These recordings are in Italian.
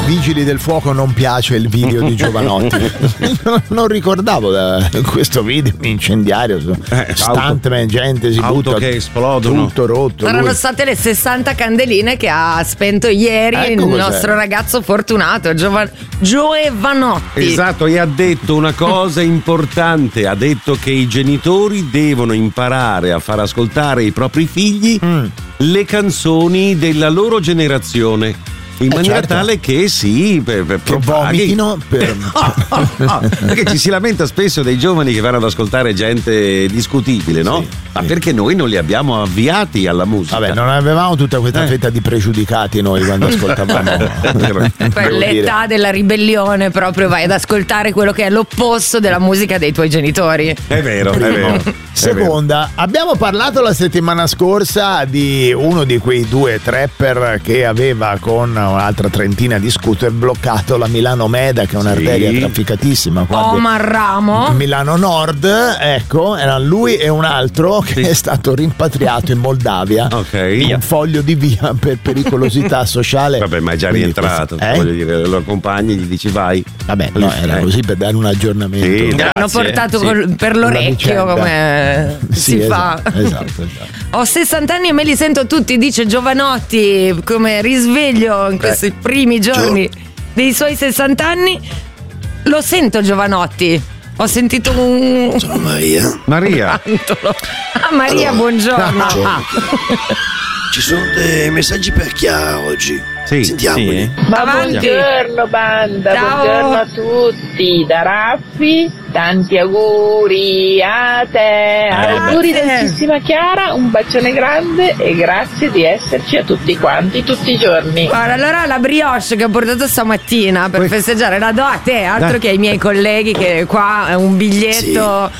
Vigili del Fuoco non piace il video di Giovanotti. Non ricordavo questo video incendiario, stuntman, gente si auto butta, che esplodono, tutto rotto. Saranno state le 60 candeline che ha spento ieri il nostro ragazzo fortunato Giovanotti. Esatto, e ha detto una cosa importante, ha detto che i genitori devono imparare a far ascoltare ai propri figli le canzoni della loro generazione. In maniera tale che che vomitino perché ci si lamenta spesso dei giovani che vanno ad ascoltare gente discutibile, no? Ma perché noi non li abbiamo avviati alla musica. Vabbè, non avevamo tutta questa fetta di pregiudicati noi quando ascoltavamo. Quell'età della ribellione, proprio vai ad ascoltare quello che è l'opposto della musica dei tuoi genitori. È vero, è vero. Seconda, abbiamo parlato la settimana scorsa di uno di quei due trapper che aveva con un'altra trentina di scooter bloccato la Milano Meda, che è un'arteria trafficatissima. Omar Ramo. Milano Nord, ecco, era lui e un altro che è stato rimpatriato in Moldavia con un foglio di via per pericolosità sociale. Vabbè, ma è già rientrato, voglio dire, lo accompagni, gli dici vai. Vabbè, no, era così per dare un aggiornamento. Sì, l'hanno portato per l'orecchio, come si fa. Esatto. Ho 60 anni e me li sento tutti, dice Giovanotti, come risveglio in questi primi giorni dei suoi 60 anni. Lo sento Giovanotti. Ho sentito un... Sono Maria. Maria. Maria, buongiorno. Ci sono dei messaggi per Chiara oggi. Sì. Sentiamoli. Ma buongiorno banda, ciao. Buongiorno a tutti, da Raffi, tanti auguri a te, auguri dolcissima Chiara, un bacione grande e grazie di esserci a tutti quanti, tutti i giorni. Guarda, allora la brioche che ho portato stamattina per festeggiare la do a te, altro che ai miei colleghi, che qua è un biglietto.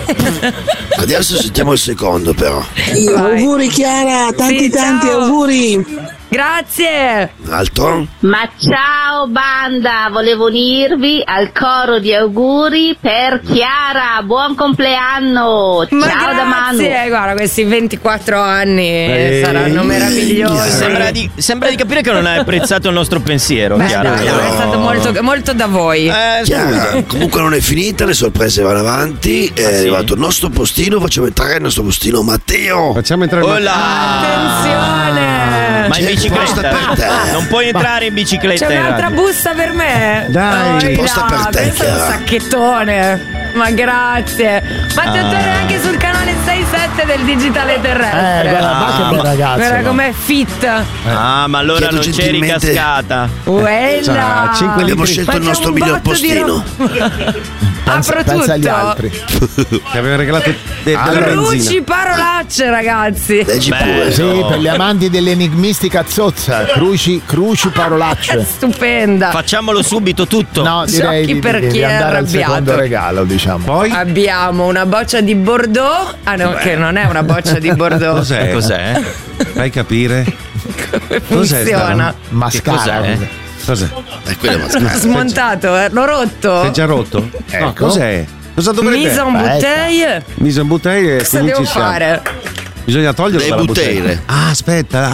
Adesso sentiamo il secondo però. Auguri Chiara, tanti auguri. Grazie. Altro? Ma ciao banda, volevo unirvi al coro di auguri per Chiara, buon compleanno. Ma ciao da Manu. Guarda, questi 24 anni saranno meravigliosi. Sembra di capire che non hai apprezzato il nostro pensiero. Chiara. È stato molto da voi. Chiara, comunque non è finita, le sorprese vanno avanti. È arrivato il nostro postino, facciamo entrare il nostro postino Matteo. Facciamo entrare Attenzione. Ma in bicicletta? Non puoi entrare in bicicletta. C'è un'altra busta per me? Dai, c'è posta per te, questo è un sacchettone. Ma grazie. Ma tutto anche sul canale 6-7 del digitale terrestre. Guarda, che bel ragazzo. Guarda com'è fit. Ma allora non c'eri cascata. Abbiamo scelto il nostro miglior postino. Apro pensa agli tutto. altri. Che aveva regalato della Cruci benzina. parolacce, ragazzi. Leggi pure. Sì, per gli amanti dell'enigmistica zozza, cruci parolacce. Stupenda. Facciamolo subito tutto. No, direi Sciocchi per di chi è andare al arrabbiato. secondo regalo, diciamo. Poi Abbiamo una boccia di Bordeaux. Che non è una boccia di Bordeaux. Cos'è? Fai capire. Come funziona? Mascara. Cos'è? Quella mascara. Smontato, l'ho rotto. Sei già rotto? Ecco. No, cos'è? Cosa dovrebbe Mise en bouteille. Mise en bouteille. Cosa devo fare? Bisogna toglierlo Le dalla bottiglie. bottiglia. Ah, aspetta.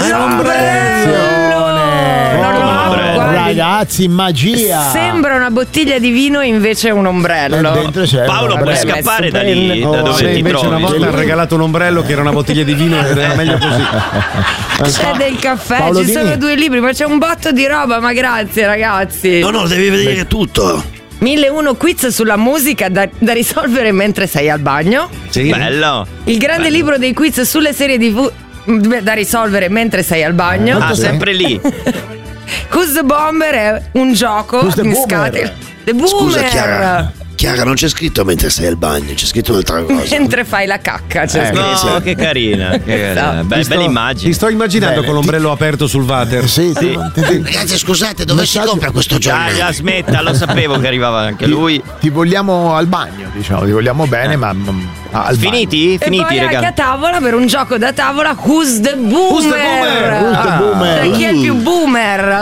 Non lo apro, guardi. Ragazzi, magia. Sembra una bottiglia di vino, invece è un ombrello. Dentro c'è Paolo, puoi scappare da lì, da dove Se ti invece una trovi. volta ha regalato un ombrello che era una bottiglia di vino, era meglio così. C'è del caffè, Paolo ci Dini. sono 2 libri, ma c'è un botto di roba, ma grazie ragazzi. No, devi vedere tutto. 1001 quiz sulla musica da risolvere mentre sei al bagno. Sì. Bello. Il grande libro dei quiz sulle serie TV da risolvere mentre sei al bagno. Sempre lì. Who's the Bomber è un gioco. Who's the Scatole. The Boomer. Scusa Chiara, non c'è scritto mentre sei al bagno, c'è scritto un'altra cosa. Mentre fai la cacca, c'è No, scritto. che carina. Bella immagine. Ti sto immaginando Bene, con l'ombrello aperto sul water. Sì. Ragazzi, scusate, dove si compra questo giornale? Dai, smetta, lo sapevo che arrivava anche lui. Ti vogliamo al bagno, diciamo, ti vogliamo bene, ma al Finiti? E Finiti, poi anche a raga. tavola, per un gioco da tavola, Who's the Boomer? Who's the Boomer? Cioè, chi è il più boomer?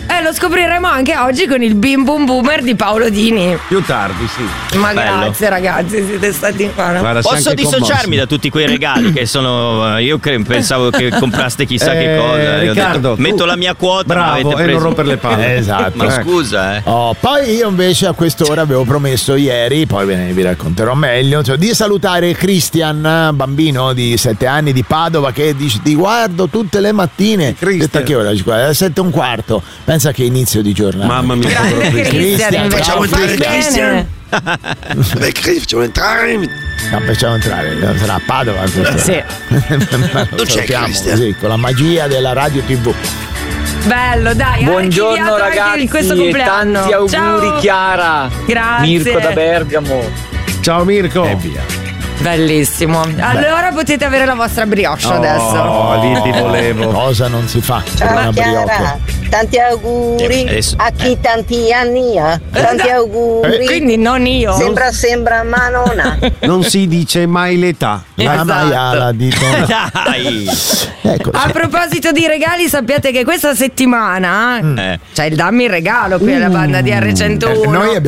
Lo scopriremo anche oggi con il Bim Bum Boomer di Paolo Dini. Più tardi, sì. Ma Bello. grazie ragazzi, siete stati qua. Guarda, Posso dissociarmi da tutti quei regali che sono. Io pensavo che compraste chissà che cosa. Io ho Riccardo, detto, metto la mia quota, ma bravo, avete e preso. non rompere le palle. Esatto. Ma scusa, Poi io invece a quest'ora avevo promesso ieri, poi vi racconterò meglio, cioè, di salutare Christian, bambino di 7 anni di Padova, che dice ti guardo tutte le mattine. Detta che ora? Alle 7:15. Pensa che inizio di giornata. Mamma mia. Grande Cristian, Facciamo entrare Christian. Beh, facciamo entrare. No, facciamo entrare, sarà a Padova questo. Sì. Non c'è Christian. Così, con la magia della radio TV. Bello, dai. Buongiorno ragazzi in questo e compleanno. tanti auguri. Ciao. Chiara. Grazie. Mirko da Bergamo. Ciao Mirko. E via. Bellissimo. Allora potete avere la vostra brioche adesso. Oh, lì ti volevo. Cosa non si fa? Per una Ciao Chiara, brioche. tanti auguri adesso- a chi tanti anni ha. Tanti auguri. Quindi non io. Sembra ma non ha. Non si dice mai l'età. La Esatto. maiala di Dai. Ecco, A proposito di regali, sappiate che questa settimana c'è il Dammi il regalo qui alla banda di R101. noi abbiamo